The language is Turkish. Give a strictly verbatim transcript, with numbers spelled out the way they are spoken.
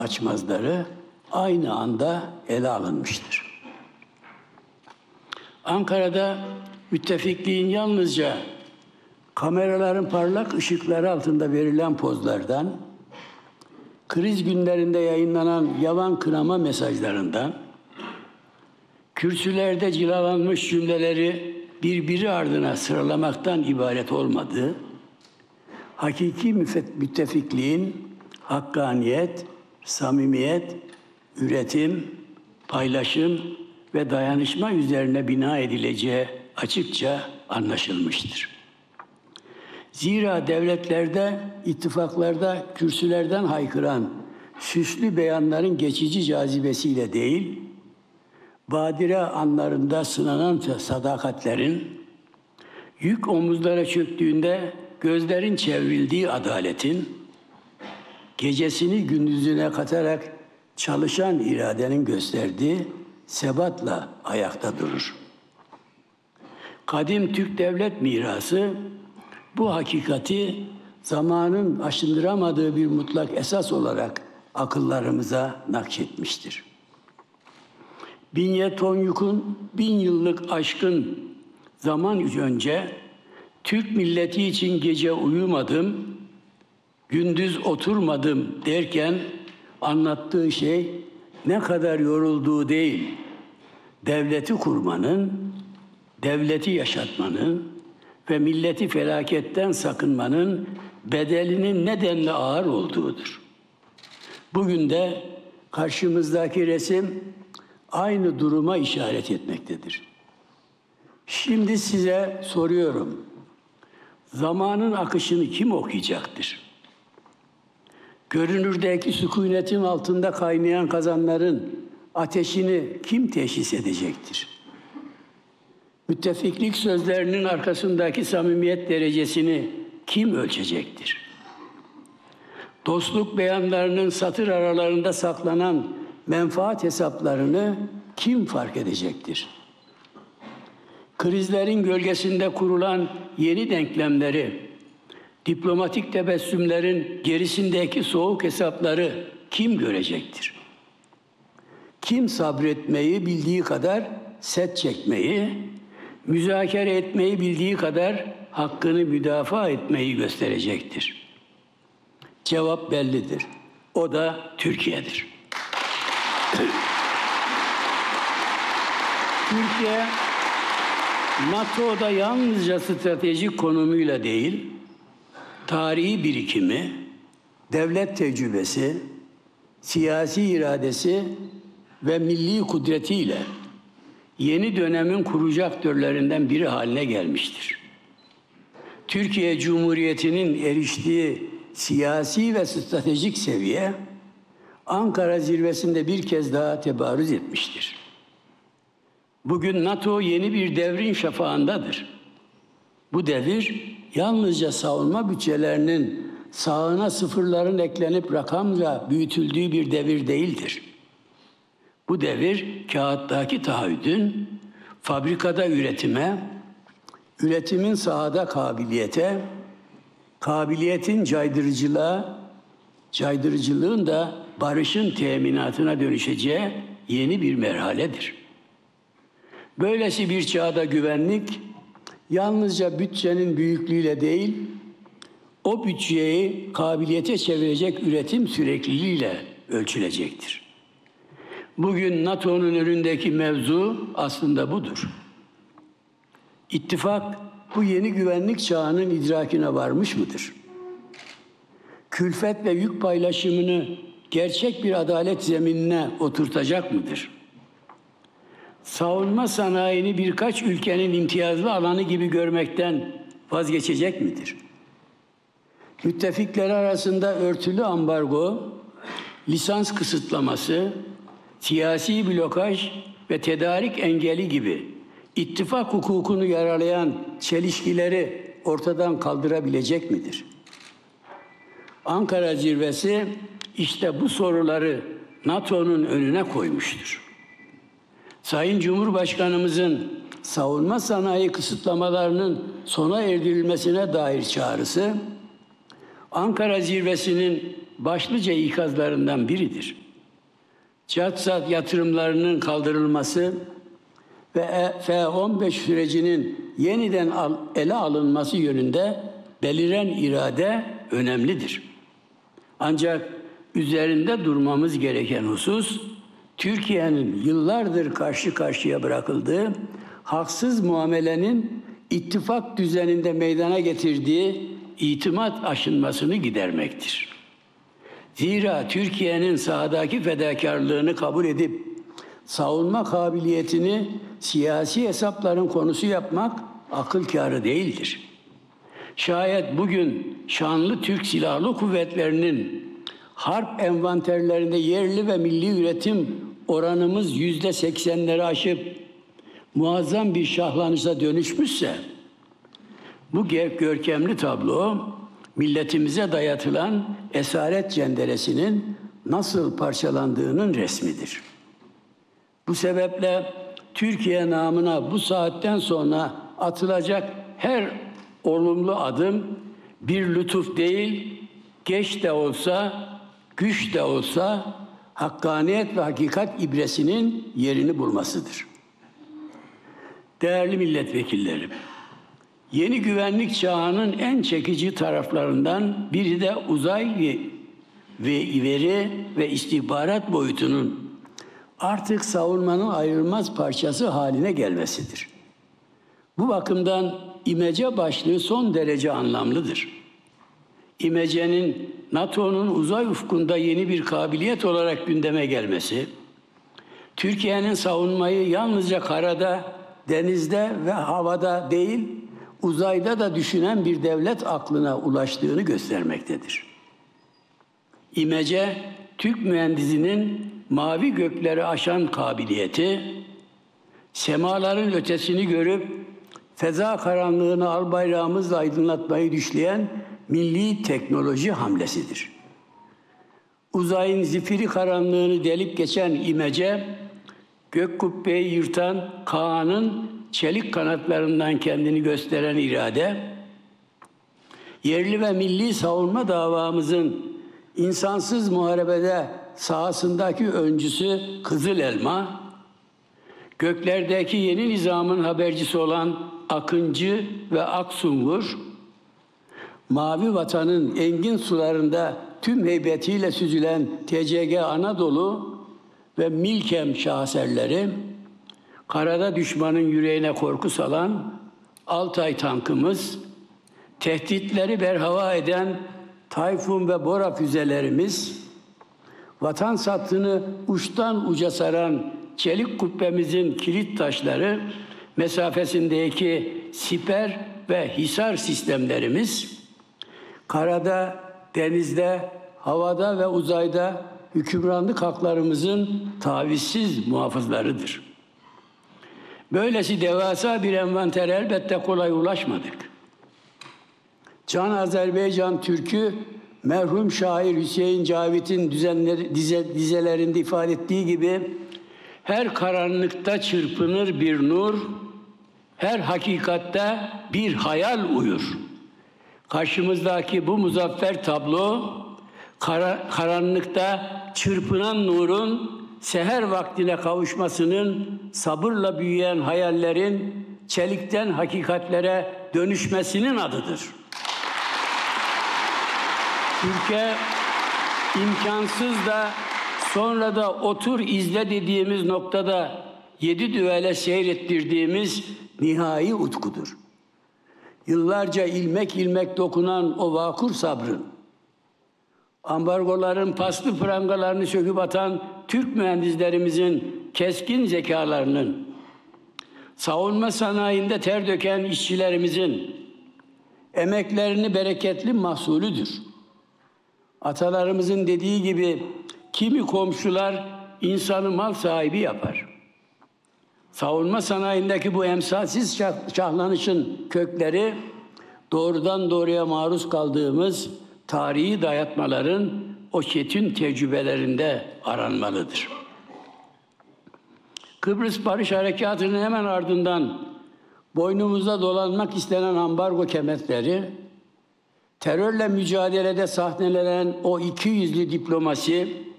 açmazları aynı anda ele alınmıştır. Ankara'da müttefikliğin yalnızca kameraların parlak ışıkları altında verilen pozlardan, kriz günlerinde yayınlanan yalan kınama mesajlarından, kürsülerde cilalanmış cümleleri birbiri ardına sıralamaktan ibaret olmadığı, hakiki müttefikliğin hakkaniyet, samimiyet, üretim, paylaşım ve dayanışma üzerine bina edileceği açıkça anlaşılmıştır. Zira devletlerde, ittifaklarda kürsülerden haykıran süslü beyanların geçici cazibesiyle değil, badire anlarında sınanan sadakatlerin, yük omuzlara çöktüğünde gözlerin çevrildiği adaletin, gecesini gündüzüne katarak çalışan iradenin gösterdiği sebatla ayakta durur. Kadim Türk devlet mirası bu hakikati zamanın aşındıramadığı bir mutlak esas olarak akıllarımıza nakşetmiştir. Binye Tonyuk'un bin yıllık aşkın zaman önce Türk milleti için gece uyumadım, gündüz oturmadım derken anlattığı şey ne kadar yorulduğu değil, devleti kurmanın, devleti yaşatmanın ve milleti felaketten sakınmanın bedelinin nedenle ağır olduğudur. Bugün de karşımızdaki resim aynı duruma işaret etmektedir. Şimdi size soruyorum, zamanın akışını kim okuyacaktır? Görünürdeki sükunetin altında kaynayan kazanların ateşini kim teşhis edecektir? Müttefiklik sözlerinin arkasındaki samimiyet derecesini kim ölçecektir? Dostluk beyanlarının satır aralarında saklanan menfaat hesaplarını kim fark edecektir? Krizlerin gölgesinde kurulan yeni denklemleri, diplomatik tebessümlerin gerisindeki soğuk hesapları kim görecektir? Kim sabretmeyi bildiği kadar set çekmeyi, müzakere etmeyi bildiği kadar hakkını müdafaa etmeyi gösterecektir? Cevap bellidir. O da Türkiye'dir. Türkiye, NATO'da yalnızca stratejik konumuyla değil, tarihi birikimi, devlet tecrübesi, siyasi iradesi ve milli kudretiyle yeni dönemin kurucu aktörlerinden biri haline gelmiştir. Türkiye Cumhuriyeti'nin eriştiği siyasi ve stratejik seviye, Ankara zirvesinde bir kez daha tebarüz etmiştir. Bugün NATO yeni bir devrin şafağındadır. Bu devir yalnızca savunma bütçelerinin sağına sıfırların eklenip rakamla büyütüldüğü bir devir değildir. Bu devir kağıttaki taahhüdün fabrikada üretime, üretimin sahada kabiliyete, kabiliyetin caydırıcılığa, caydırıcılığın da barışın teminatına dönüşeceği yeni bir merhaledir. Böylesi bir çağda güvenlik, yalnızca bütçenin büyüklüğüyle değil, o bütçeyi kabiliyete çevirecek üretim sürekliliğiyle ölçülecektir. Bugün NATO'nun önündeki mevzu aslında budur. İttifak bu yeni güvenlik çağının idrakine varmış mıdır? Külfet ve yük paylaşımını gerçek bir adalet zeminine oturtacak mıdır? Savunma sanayini birkaç ülkenin imtiyazlı alanı gibi görmekten vazgeçecek midir? Müttefikleri arasında örtülü ambargo, lisans kısıtlaması, siyasi blokaj ve tedarik engeli gibi ittifak hukukunu yaralayan çelişkileri ortadan kaldırabilecek midir? Ankara zirvesi işte bu soruları NATO'nun önüne koymuştur. Sayın Cumhurbaşkanımızın savunma sanayi kısıtlamalarının sona erdirilmesine dair çağrısı, Ankara zirvesinin başlıca ikazlarından biridir. Cadsat yatırımlarının kaldırılması ve F on beş sürecinin yeniden ele alınması yönünde beliren irade önemlidir. Ancak üzerinde durmamız gereken husus, Türkiye'nin yıllardır karşı karşıya bırakıldığı haksız muamelenin ittifak düzeninde meydana getirdiği itimat aşınmasını gidermektir. Zira Türkiye'nin sahadaki fedakarlığını kabul edip savunma kabiliyetini siyasi hesapların konusu yapmak akıl kârı değildir. Şayet bugün şanlı Türk Silahlı Kuvvetleri'nin harp envanterlerinde yerli ve milli üretim oranımız yüzde seksenleri aşıp muazzam bir şahlanışa dönüşmüşse, bu görkemli tablo milletimize dayatılan esaret cenderesinin nasıl parçalandığının resmidir. Bu sebeple Türkiye namına bu saatten sonra atılacak her olumlu adım bir lütuf değil, geç de olsa, güç de olsa hakkaniyet ve hakikat ibresinin yerini bulmasıdır. Değerli milletvekillerim, yeni güvenlik çağının en çekici taraflarından biri de uzay ve, ve veri ve istihbarat boyutunun artık savunmanın ayrılmaz parçası haline gelmesidir. Bu bakımdan İMECE başlığı son derece anlamlıdır. İMECE'nin NATO'nun uzay ufkunda yeni bir kabiliyet olarak gündeme gelmesi, Türkiye'nin savunmayı yalnızca karada, denizde ve havada değil, uzayda da düşünen bir devlet aklına ulaştığını göstermektedir. İMECE, Türk mühendisinin mavi gökleri aşan kabiliyeti, semaların ötesini görüp feza karanlığını al bayrağımızla aydınlatmayı düşleyen milli teknoloji hamlesidir. Uzayın zifiri karanlığını delip geçen İMECE, gök kubbeyi yırtan Kaan'ın çelik kanatlarından kendini gösteren irade, yerli ve milli savunma davamızın insansız muharebede sahasındaki öncüsü Kızıl Elma, göklerdeki yeni nizamın habercisi olan Akıncı ve Aksungur, mavi vatanın engin sularında tüm heybetiyle süzülen T C G Anadolu ve Milkem şaheserleri, karada düşmanın yüreğine korku salan Altay tankımız, tehditleri berhava eden Tayfun ve Bora füzelerimiz, vatan sattığını uçtan uca saran çelik kubbemizin kilit taşları, mesafesindeki siper ve hisar sistemlerimiz, karada, denizde, havada ve uzayda hükümranlık haklarımızın tavizsiz muhafızlarıdır. Böylesi devasa bir envantere elbette kolay ulaşmadık. Can Azerbaycan Türk'ü merhum şair Hüseyin Cavit'in düzenleri, dize, dizelerinde ifade ettiği gibi her karanlıkta çırpınır bir nur, her hakikatte bir hayal uyur. Karşımızdaki bu muzaffer tablo, kara, karanlıkta çırpınan nurun seher vaktine kavuşmasının, sabırla büyüyen hayallerin çelikten hakikatlere dönüşmesinin adıdır. Türkiye imkansız da sonra da otur izle dediğimiz noktada yedi düvele seyrettirdiğimiz nihai utkudur. Yıllarca ilmek ilmek dokunan o vakur sabrın, ambargoların paslı prangalarını söküp atan Türk mühendislerimizin keskin zekalarının, savunma sanayinde ter döken işçilerimizin emeklerini bereketli mahsulüdür. Atalarımızın dediği gibi kimi komşular insanı mal sahibi yapar. Savunma sanayindeki bu emsalsiz şahlanışın kökleri doğrudan doğruya maruz kaldığımız tarihi dayatmaların o çetin tecrübelerinde aranmalıdır. Kıbrıs Barış Harekatı'nın hemen ardından boynumuza dolanmak istenen ambargo kemetleri Terörle mücadelede sahnelenen o iki yüzlü diplomasi